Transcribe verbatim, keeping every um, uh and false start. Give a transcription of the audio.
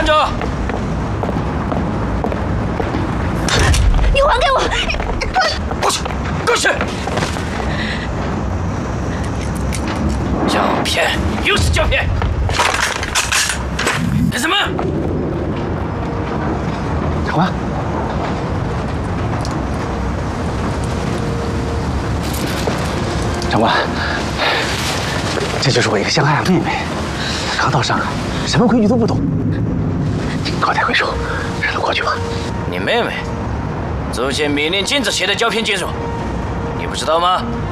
站住！ 你还给我！ 过去，过去！胶片，又是胶片！干什么？ 长官，长官，这就是我一个相爱的妹妹，刚到上海，什么规矩都不懂。高抬贵手，让她过去吧。 你妹妹，祖先命令禁止携带胶片进入，你不知道吗？